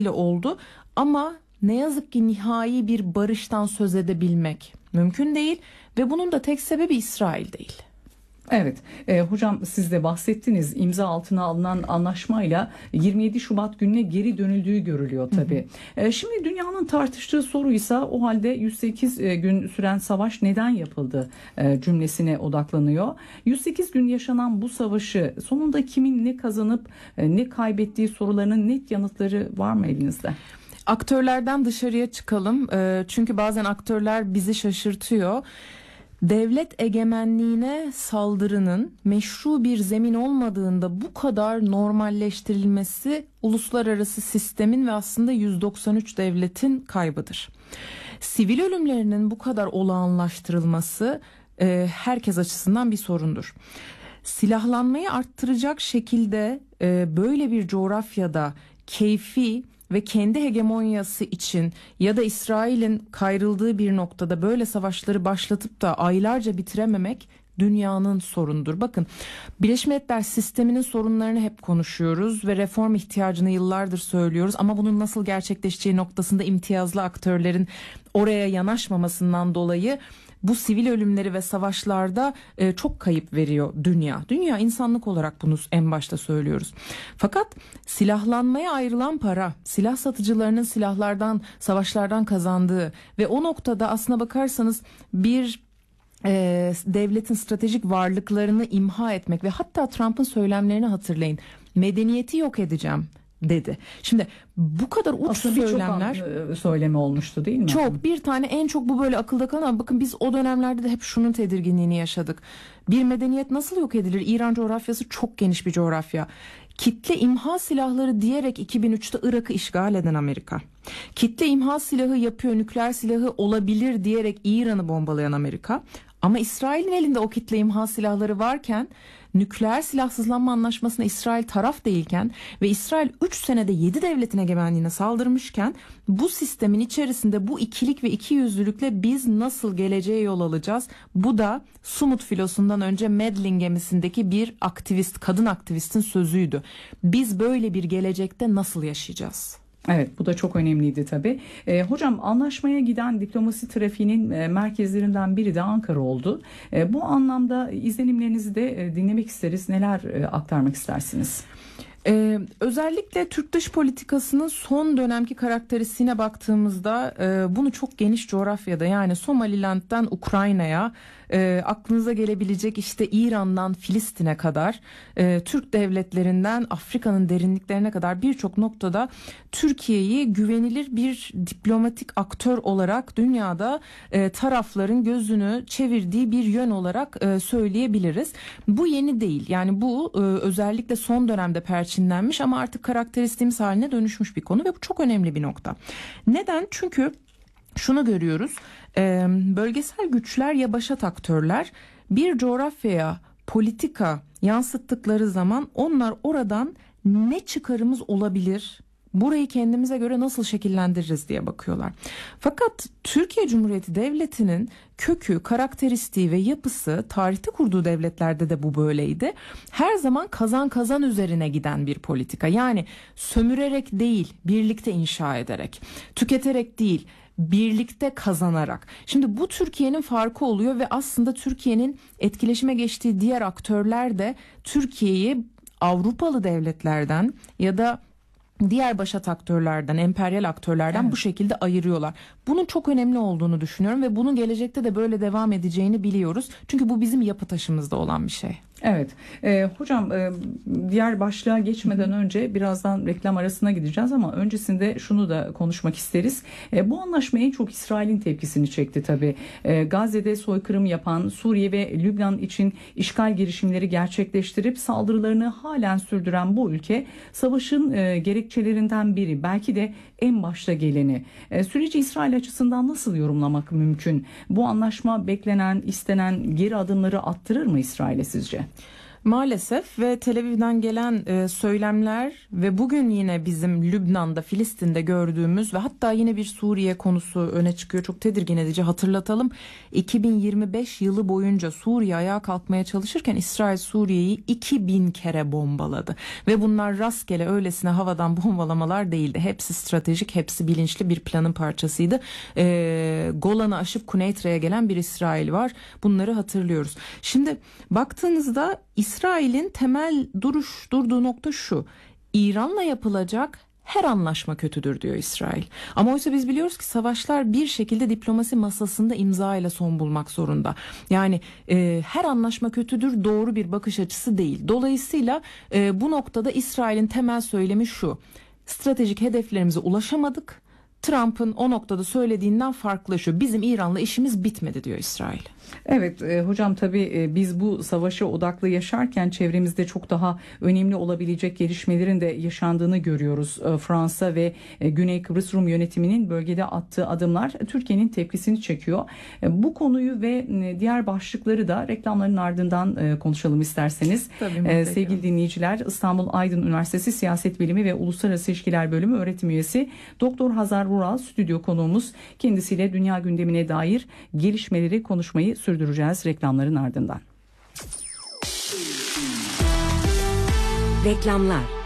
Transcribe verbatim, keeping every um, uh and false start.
oldu ama ne yazık ki nihai bir barıştan söz edebilmek mümkün değil ve bunun da tek sebebi İsrail değil. Evet, e, hocam siz de bahsettiniz, imza altına alınan anlaşmayla yirmi yedi Şubat gününe geri dönüldüğü görülüyor tabii. Hı hı. E, şimdi dünyanın tartıştığı soruysa o halde yüz sekiz gün süren savaş neden yapıldı e, cümlesine odaklanıyor. yüz sekiz gün yaşanan bu savaşı sonunda kimin ne kazanıp e, ne kaybettiği sorularının net yanıtları var mı elinizde? Aktörlerden dışarıya çıkalım e, çünkü bazen aktörler bizi şaşırtıyor. Devlet egemenliğine saldırının meşru bir zemin olmadığında bu kadar normalleştirilmesi uluslararası sistemin ve aslında yüz doksan üç devletin kaybıdır. Sivil ölümlerinin bu kadar olağanlaştırılması e, herkes açısından bir sorundur. Silahlanmayı arttıracak şekilde e, böyle bir coğrafyada keyfi ve kendi hegemonyası için ya da İsrail'in kayrıldığı bir noktada böyle savaşları başlatıp da aylarca bitirememek dünyanın sorunudur. Bakın, Birleşmiş Milletler sisteminin sorunlarını hep konuşuyoruz ve reform ihtiyacını yıllardır söylüyoruz ama bunun nasıl gerçekleşeceği noktasında imtiyazlı aktörlerin oraya yanaşmamasından dolayı bu sivil ölümleri ve savaşlarda e, çok kayıp veriyor dünya. Dünya insanlık olarak bunu en başta söylüyoruz. Fakat silahlanmaya ayrılan para, silah satıcılarının silahlardan, savaşlardan kazandığı ve o noktada aslına bakarsanız bir e, devletin stratejik varlıklarını imha etmek ve hatta Trump'ın söylemlerini hatırlayın. Medeniyeti yok edeceğim dedi. Şimdi bu kadar uç aslında söylemler çok söylemi olmuştu değil mi? Çok, bir tane en çok bu böyle akılda kalan ama bakın biz o dönemlerde de hep şunun tedirginliğini yaşadık. Bir medeniyet nasıl yok edilir? İran coğrafyası çok geniş bir coğrafya. Kitle imha silahları diyerek iki bin üçte Irak'ı işgal eden Amerika. Kitle imha silahı yapıyor, nükleer silahı olabilir diyerek İran'ı bombalayan Amerika. Ama İsrail'in elinde o kitle imha silahları varken, nükleer silahsızlanma anlaşmasına İsrail taraf değilken ve İsrail üç senede yedi devletin egemenliğine saldırmışken bu sistemin içerisinde bu ikilik ve ikiyüzlülükle biz nasıl geleceğe yol alacağız? Bu da Sumut filosundan önce Medlin gemisindeki bir aktivist, kadın aktivistin sözüydü. Biz böyle bir gelecekte nasıl yaşayacağız? Evet, bu da çok önemliydi tabii. E, hocam, anlaşmaya giden diplomasi trafiğinin e, merkezlerinden biri de Ankara oldu. E, bu anlamda izlenimlerinizi de e, dinlemek isteriz. Neler e, aktarmak istersiniz? Ee, özellikle Türk dış politikasının son dönemki karakteristiğine baktığımızda e, bunu çok geniş coğrafyada, yani Somaliland'dan Ukrayna'ya, e, aklınıza gelebilecek işte İran'dan Filistin'e kadar, e, Türk devletlerinden Afrika'nın derinliklerine kadar birçok noktada Türkiye'yi güvenilir bir diplomatik aktör olarak dünyada e, tarafların gözünü çevirdiği bir yön olarak e, söyleyebiliriz. Bu yeni değil, yani bu e, özellikle son dönemde perçinlenmiş ama artık karakteristiğimiz haline dönüşmüş bir konu ve bu çok önemli bir nokta. Neden? Çünkü şunu görüyoruz, e, bölgesel güçler ya başat aktörler bir coğrafyaya politika yansıttıkları zaman onlar oradan ne çıkarımız olabilir, burayı kendimize göre nasıl şekillendiririz diye bakıyorlar. Fakat Türkiye Cumhuriyeti Devleti'nin kökü, karakteristiği ve yapısı tarihte kurduğu devletlerde de bu böyleydi. Her zaman kazan kazan üzerine giden bir politika. Yani sömürerek değil, birlikte inşa ederek, tüketerek değil, birlikte kazanarak. Şimdi bu Türkiye'nin farkı oluyor ve aslında Türkiye'nin etkileşime geçtiği diğer aktörler de Türkiye'yi Avrupalı devletlerden ya da diğer başat aktörlerden, emperyal aktörlerden evet. bu şekilde ayırıyorlar. Bunun çok önemli olduğunu düşünüyorum ve bunun gelecekte de böyle devam edeceğini biliyoruz. Çünkü bu bizim yapı taşımızda olan bir şey. Evet. E, hocam, e, diğer başlığa geçmeden önce birazdan reklam arasına gideceğiz ama öncesinde şunu da konuşmak isteriz. E, bu anlaşma en çok İsrail'in tepkisini çekti tabii. E, Gazze'de soykırım yapan, Suriye ve Lübnan için işgal girişimleri gerçekleştirip saldırılarını halen sürdüren bu ülke savaşın e, gerekçelerinden biri, belki de en başta geleni. E, süreci İsrail açısından nasıl yorumlamak mümkün? Bu anlaşma beklenen, istenen geri adımları attırır mı İsrail'e sizce? Maalesef ve Tel Aviv'den gelen e, söylemler ve bugün yine bizim Lübnan'da, Filistin'de gördüğümüz ve hatta yine bir Suriye konusu öne çıkıyor. Çok tedirgin edici, hatırlatalım. iki bin yirmi beş yılı boyunca Suriye ayağa kalkmaya çalışırken İsrail Suriye'yi iki bin kere bombaladı. Ve bunlar rastgele öylesine havadan bombalamalar değildi. Hepsi stratejik, hepsi bilinçli bir planın parçasıydı. E, Golan'ı aşıp Kuneytre'ye gelen bir İsrail var. Bunları hatırlıyoruz. Şimdi baktığınızda İsrail'in temel duruş durduğu nokta şu: İran'la yapılacak her anlaşma kötüdür diyor İsrail. Ama oysa biz biliyoruz ki savaşlar bir şekilde diplomasi masasında imza ile son bulmak zorunda. Yani e, her anlaşma kötüdür doğru bir bakış açısı değil. Dolayısıyla e, bu noktada İsrail'in temel söylemi şu: stratejik hedeflerimize ulaşamadık. Trump'ın o noktada söylediğinden farklılaşıyor. Bizim İran'la işimiz bitmedi diyor İsrail. Evet e, hocam, tabii e, biz bu savaşa odaklı yaşarken çevremizde çok daha önemli olabilecek gelişmelerin de yaşandığını görüyoruz. E, Fransa ve e, Güney Kıbrıs Rum yönetiminin bölgede attığı adımlar Türkiye'nin tepkisini çekiyor. E, bu konuyu ve e, diğer başlıkları da reklamların ardından e, konuşalım isterseniz. Tabii, e, sevgili dinleyiciler, İstanbul Aydın Üniversitesi Siyaset Bilimi ve Uluslararası İlişkiler Bölümü öğretim üyesi Doktor Hazar Vural stüdyo konuğumuz. Kendisiyle dünya gündemine dair gelişmeleri konuşmayı sürdüreceğiz reklamların ardından. Reklamlar.